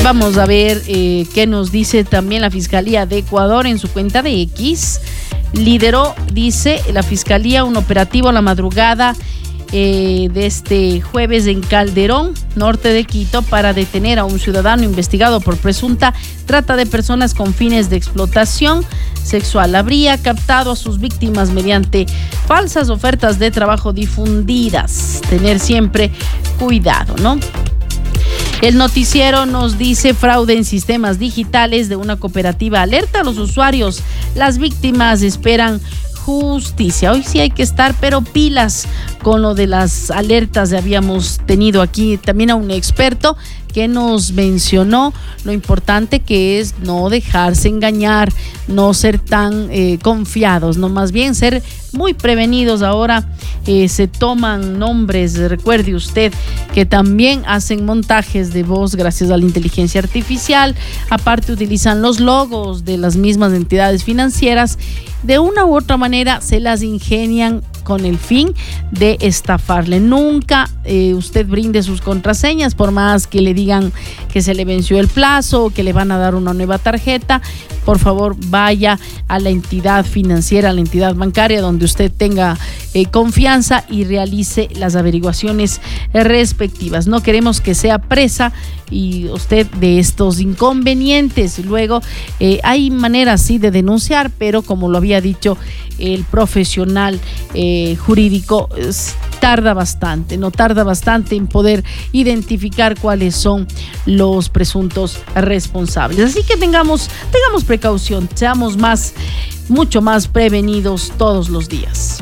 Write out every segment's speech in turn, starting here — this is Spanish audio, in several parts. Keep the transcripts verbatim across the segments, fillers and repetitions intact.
Vamos a ver eh, qué nos dice también la Fiscalía de Ecuador en su cuenta de X. Lideró, dice la Fiscalía, un operativo a la madrugada eh, de este jueves en Calderón, norte de Quito, para detener a un ciudadano investigado por presunta trata de personas con fines de explotación sexual. Habría captado a sus víctimas mediante falsas ofertas de trabajo difundidas. Tener siempre cuidado, ¿no? El noticiero nos dice: fraude en sistemas digitales de una cooperativa alerta a los usuarios. Las víctimas esperan justicia. Hoy sí hay que estar, pero pilas con lo de las alertas. Habíamos tenido aquí también a un experto que nos mencionó lo importante que es no dejarse engañar, no ser tan eh, confiados, no, más bien ser muy prevenidos. Ahora eh, se toman nombres, recuerde usted que también hacen montajes de voz gracias a la inteligencia artificial, aparte utilizan los logos de las mismas entidades financieras, de una u otra manera se las ingenian con el fin de estafarle. Nunca eh, usted brinde sus contraseñas, por más que le digan que se le venció el plazo o que le van a dar una nueva tarjeta. Por favor, vaya a la entidad financiera, a la entidad bancaria donde usted tenga eh, confianza y realice las averiguaciones respectivas. No queremos que sea presa y usted de estos inconvenientes. Luego eh, hay maneras sí de denunciar, pero como lo había dicho el profesional eh, jurídico, es, tarda bastante, no tarda bastante en poder identificar cuáles son los presuntos responsables. Así que tengamos, tengamos precaución, seamos más, mucho más prevenidos todos los días.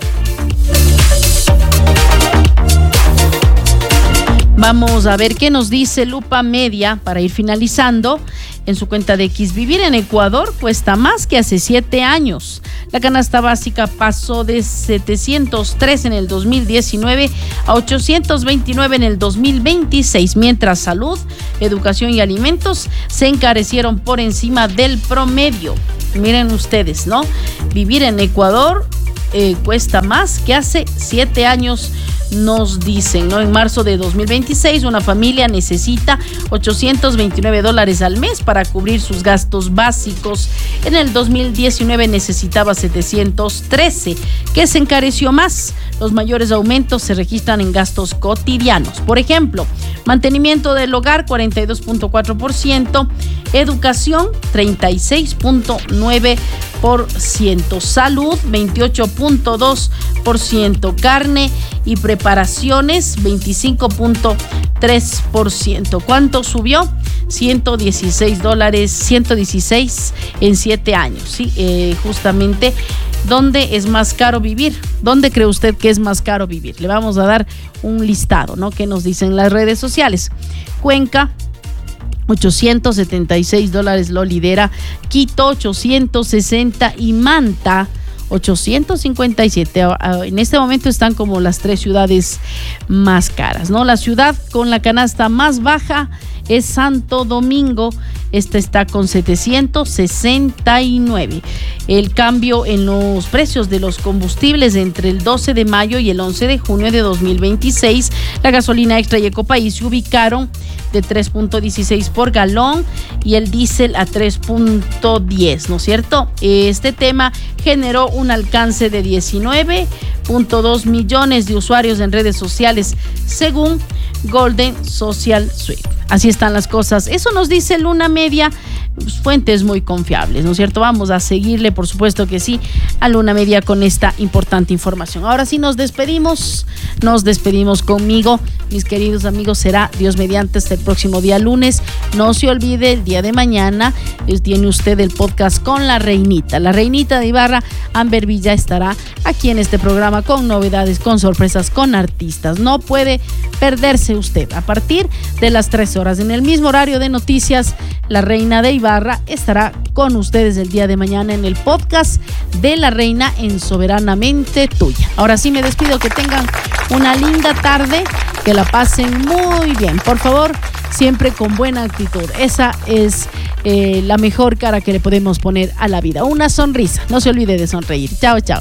Vamos a ver qué nos dice Lupa Media para ir finalizando. En su cuenta de X, vivir en Ecuador cuesta más que hace siete años. La canasta básica pasó de setecientos tres en el dos mil diecinueve a ochocientos veintinueve en el dos mil veintiséis, mientras salud, educación y alimentos se encarecieron por encima del promedio. Miren ustedes, ¿no? Vivir en Ecuador eh, cuesta más que hace siete años. Nos dicen, ¿no? En marzo de dos mil veintiséis, una familia necesita ochocientos veintinueve dólares al mes para cubrir sus gastos básicos. En el dos mil diecinueve necesitaba setecientos trece, que se encareció más. Los mayores aumentos se registran en gastos cotidianos. Por ejemplo, mantenimiento del hogar, cuarenta y dos punto cuatro por ciento, educación, treinta y seis punto nueve por ciento, salud, veintiocho punto dos por ciento, carne y preparaciones, veinticinco punto tres por ciento. ¿Cuánto subió? ciento dieciséis dólares, ciento dieciséis en siete años. Sí, eh, justamente, ¿dónde es más caro vivir? ¿Dónde cree usted que es más caro vivir? Le vamos a dar un listado, ¿no? Que nos dicen las redes sociales. Cuenca, ochocientos setenta y seis dólares lo lidera. Quito, ochocientos sesenta y Manta, ochocientos cincuenta y siete. En este momento están como las tres ciudades más caras, ¿no? La ciudad con la canasta más baja es Santo Domingo. Esta está con setecientos sesenta y nueve. El cambio en los precios de los combustibles entre el doce de mayo y el once de junio de dos mil veintiséis, la gasolina extra y Ecopaís se ubicaron de tres punto dieciséis por galón y el diésel a tres punto diez, ¿no es cierto? Este tema generó un alcance de diecinueve punto dos millones de usuarios en redes sociales, según Golden Social Suite. Así están las cosas. Eso nos dice Luna Media, fuentes muy confiables, ¿no es cierto? Vamos a seguirle, por supuesto que sí, a Luna Media con esta importante información. Ahora sí nos despedimos, nos despedimos conmigo, mis queridos amigos. Será Dios mediante hasta el próximo día lunes. No se olvide, el día de mañana tiene usted el podcast con la Reinita. La Reinita de Ibarra, Amber Villa, estará aquí en este programa con novedades, con sorpresas, con artistas. No puede perderse usted. A partir de las tres horas, en el mismo horario de noticias, la Reina de Ibarra estará con ustedes el día de mañana en el podcast de La Reina en Soberanamente Tuya. Ahora sí me despido, que tengan una linda tarde, que la pasen muy bien. Por favor, siempre con buena actitud. Esa es eh, la mejor cara que le podemos poner a la vida. Una sonrisa. No se olvide de sonreír. Chao, chao.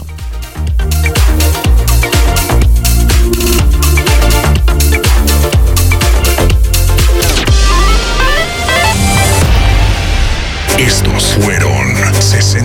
Estos fueron sesenta